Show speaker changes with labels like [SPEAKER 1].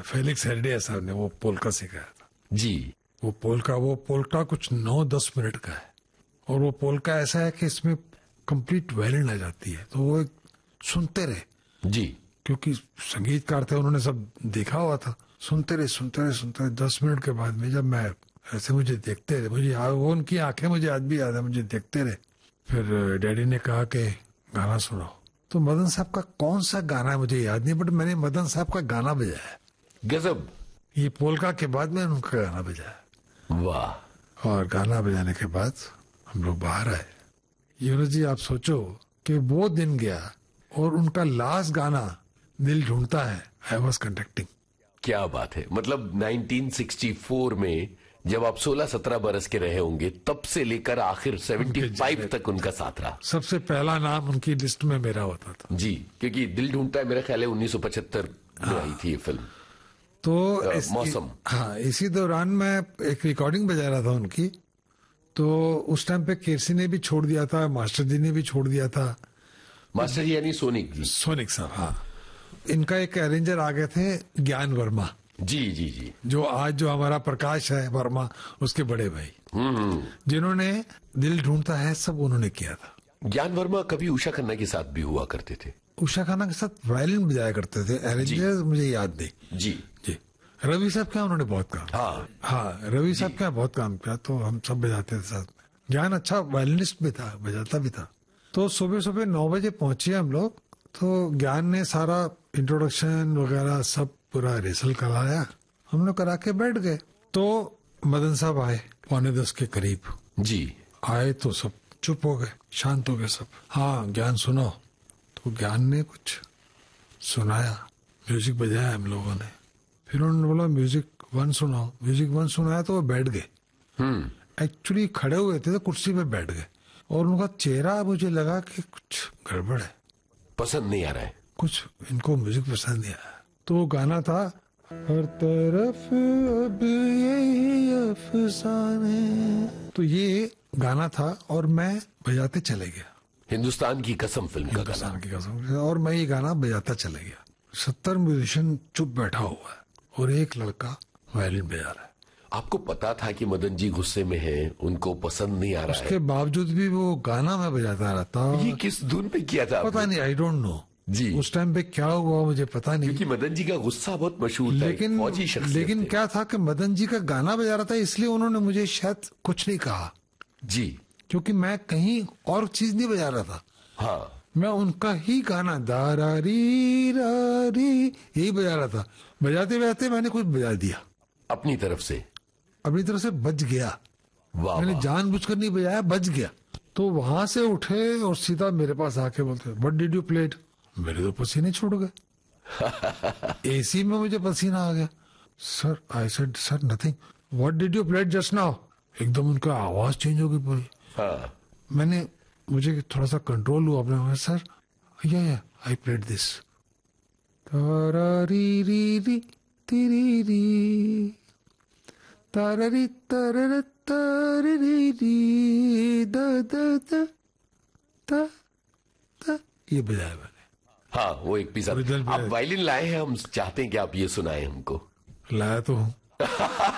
[SPEAKER 1] Felix हेर्डिया साहब ने वो पोल्का सिखाया था
[SPEAKER 2] जी।
[SPEAKER 1] वो पोल्का कुछ 9-10 मिनट का है और वो पोल्का ऐसा है कि इसमें कंप्लीट वायलिन आ जाती है, तो वो सुनते रहे
[SPEAKER 2] जी।
[SPEAKER 1] क्योंकि संगीतकार थे, उन्होंने सब देखा हुआ था। सुनते रहे 10 मिनट के बाद में जब मैं ऐसे मुझे देखते रहे, मुझे वो उनकी आंखें मुझे आज भी याद है, मुझे देखते रहे। फिर डैडी ने कहा कि गाना सुनाओ। तो मदन साहब का कौन सा गाना है मुझे याद नहीं, बट मैंने मदन साहब का गाना बजाया।
[SPEAKER 2] गजब।
[SPEAKER 1] ये पोल्का के बाद मैंने उनका गाना बजाया।
[SPEAKER 2] वाह।
[SPEAKER 1] और गाना बजाने के बाद हम लोग बाहर आए। यूनुस जी आप सोचो कि वो दिन गया और उनका लास्ट गाना दिल ढूंढता है, आई वॉज कंडक्टिंग।
[SPEAKER 2] क्या बात है। मतलब 1964 में जब आप 16-17 बरस के रहे होंगे, तब से लेकर आखिर 75 तक उनका साथ रहा।
[SPEAKER 1] सबसे पहला नाम उनकी लिस्ट में मेरा होता था
[SPEAKER 2] जी, क्योंकि दिल ढूंढता है मेरा ख्याल है 1975 में आई थी ये फिल्म।
[SPEAKER 1] तो
[SPEAKER 2] मौसम।
[SPEAKER 1] हाँ, इसी दौरान मैं एक रिकॉर्डिंग बजा रहा था उनकी। तो उस टाइम पे केसी ने भी छोड़ दिया था, मास्टर जी ने भी छोड़ दिया था।
[SPEAKER 2] मास्टर जी यानी सोनिक जी।
[SPEAKER 1] सोनिक साहब, हाँ। इनका एक अरेंजर आ गए थे, ज्ञान वर्मा
[SPEAKER 2] जी जी जी,
[SPEAKER 1] जो आज जो हमारा प्रकाश है वर्मा, उसके बड़े भाई, जिन्होंने दिल ढूंढता है सब उन्होंने किया था।
[SPEAKER 2] ज्ञान वर्मा कभी उषा खन्ना के साथ भी हुआ करते थे।
[SPEAKER 1] उषा खन्ना के साथ वायलिन बजाया करते थे, अरेंजर मुझे याद नहीं।
[SPEAKER 2] जी
[SPEAKER 1] जी। रवि साहब क्या उन्होंने बहुत काम। हाँ, रवि साहब क्या बहुत काम किया, तो हम सब बजाते थे साथ में। ज्ञान अच्छा वायलिनिस्ट भी था, बजाता भी था। तो सुबह सुबह 9 बजे पहुंचे हम लोग। तो ज्ञान ने सारा इंट्रोडक्शन वगैरह सब पूरा रिहर्सल कराया, हम लोग करा के बैठ गए। तो मदन साहब आए 9:45 के करीब।
[SPEAKER 2] जी।
[SPEAKER 1] आए तो सब चुप हो गए, शांत हो गए सब। हाँ, ज्ञान सुनो। तो ज्ञान ने कुछ सुनाया, म्यूजिक बजाया हम लोगों ने। फिर उन्होंने बोला म्यूजिक 1 सुनाओ। म्यूजिक 1 सुनाया तो वो बैठ गए। एक्चुअली खड़े हुए थे तो कुर्सी पे बैठ गए और उनका चेहरा मुझे लगा कि कुछ गड़बड़ है,
[SPEAKER 2] पसंद नहीं आ रहा है,
[SPEAKER 1] कुछ इनको म्यूजिक पसंद नहीं आया। तो गाना था हर तरफ अब यही अफसाने। तो ये गाना था और मैं बजाते चले गया।
[SPEAKER 2] हिंदुस्तान की कसम फिल्म का गाना।
[SPEAKER 1] की कसम। और मैं ये गाना बजाता चले गया। 70 म्यूजिशियन चुप बैठा हुआ है और एक लड़का वायलिन बजा रहा है।
[SPEAKER 2] आपको पता था कि मदन जी गुस्से में हैं, उनको पसंद नहीं आ रहा है,
[SPEAKER 1] उसके बावजूद भी वो गाना मैं बजाता रहता।
[SPEAKER 2] ये किस धुन पे किया था?
[SPEAKER 1] पता नहीं, आई डोंट नो
[SPEAKER 2] जी।
[SPEAKER 1] उस टाइम पे क्या हुआ मुझे पता नहीं,
[SPEAKER 2] क्योंकि मदन जी का गुस्सा बहुत मशहूर था, फौजी शख्सियत
[SPEAKER 1] लेकिन
[SPEAKER 2] थे।
[SPEAKER 1] क्या था कि मदन जी का गाना बजा रहा था, इसलिए उन्होंने मुझे शायद कुछ नहीं कहा।
[SPEAKER 2] जी।
[SPEAKER 1] क्योंकि मैं कहीं और चीज नहीं बजा रहा था।
[SPEAKER 2] हाँ,
[SPEAKER 1] मैं उनका ही गाना दारा री रारी यही बजा रहा था। बजाते बजाते मैंने कुछ बजा दिया
[SPEAKER 2] अपनी तरफ से
[SPEAKER 1] बज गया। मैंने जानबूझकर नहीं बजाया, बज गया। तो वहां से उठे और सीधा मेरे पास आके बोलते व्हाट डिड यू प्लेड। मेरे तो पसीने छूट गए। एसी में मुझे पसीना आ गया। Sir, I said sir nothing. What did you played just now. एकदम उनका आवाज चेंज हो गई पूरी।
[SPEAKER 2] हाँ।
[SPEAKER 1] मुझे थोड़ा सा कंट्रोल हुआ अपने। सर या आई प्लेड दिस तारा री री री तिरी री तारी तारा तारी री री दा दा दा दा दा, ये बजाया मैंने।
[SPEAKER 2] हाँ, वो एक पीस। आप वायलिन लाए हैं, हम चाहते हैं कि आप ये सुनाएं हमको।
[SPEAKER 1] लाया तो हूँ।